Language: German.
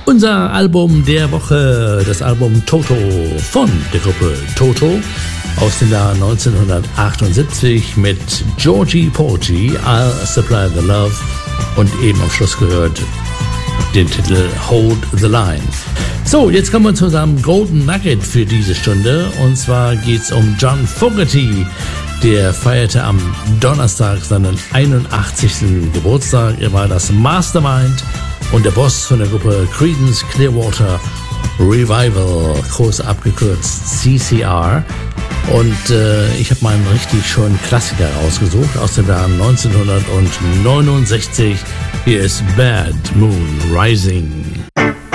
Unser Album der Woche, das Album Toto von der Gruppe Toto aus dem Jahr 1978 mit Georgie Porgy, I'll Supply the Love und eben am Schluss gehört den Titel Hold the Line. So, jetzt kommen wir zu unserem Golden Nugget für diese Stunde und zwar geht es um John Fogerty. Der feierte am Donnerstag seinen 81. Geburtstag. Er war das Mastermind und der Boss von der Gruppe Creedence Clearwater Revival, kurz abgekürzt CCR. Und ich habe mal einen richtig schönen Klassiker rausgesucht aus dem Jahr 1969. Hier ist Bad Moon Rising.